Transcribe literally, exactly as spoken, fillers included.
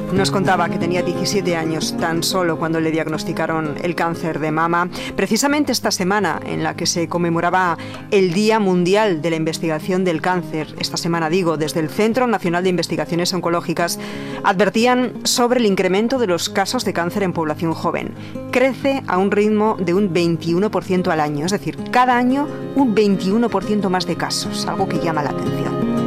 Nos contaba que tenía diecisiete años tan solo cuando le diagnosticaron el cáncer de mama. Precisamente esta semana en la que se conmemoraba el Día Mundial de la Investigación del Cáncer, esta semana digo, desde el Centro Nacional de Investigaciones Oncológicas, advertían sobre el incremento de los casos de cáncer en población joven. Crece a un ritmo de un veintiuno por ciento al año, es decir, cada año un veintiuno por ciento más de casos, algo que llama la atención.